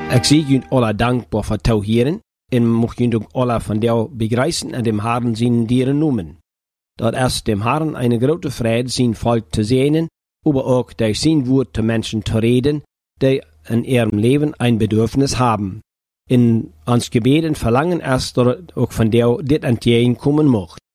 Ik zie jullie alle dankbaar voor het heren en mocht jullie alle van jou begrijzen en dem Herrn zijn dieren noemen. Dat is dem Herrn eine grote vrede zijn volk te zijn, aber ook durch zijn woord te mensen te reden, die in ihrem Leben ein Bedürfnis haben. In ons gebeden verlangen ist, dat ook van jou dit entgegenkommen mocht.